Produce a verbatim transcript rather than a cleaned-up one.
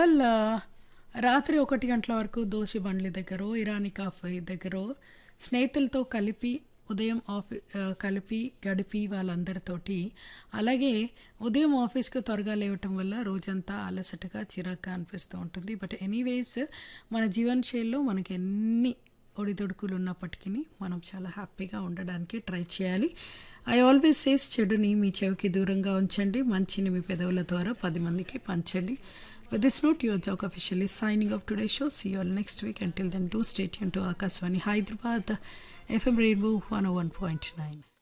Well రాత్రి ఒకటి గంటల వరకు దోశ బండ్ల దగ్గరో, ఇరానీ కాఫీ దగ్గరో స్నేహితులతో కలిపి ఉదయం ఆఫీ ఆహ్, కలిపి గడిపి వాళ్ళందరితోటి అలాగే ఉదయం ఆఫీస్‌కి త్వరగా లేవటం వల్ల రోజంతా అలసటగా, చిరాకుగా అనిపిస్తూ ఉంటుంది. బట్ ఎనీవేస్ మన జీవన శైలిలో మనకెన్ని ఒడిదుడుకులు ఉన్నప్పటికిని మనం చాలా హ్యాపీగా ఉండడానికి ట్రై చేయాలి. ఐ ఆల్వేస్ సేస్ చెడుని మీ చెవికి దూరంగా ఉంచండి. మంచిని మీ పెదవుల ద్వారా పది మందికి పంచండి. With this note, your Jok officially signing off today's show. See you all next week. Until then, do stay tuned to Akaswani Hyderabad, F M Rainbow one oh one point nine.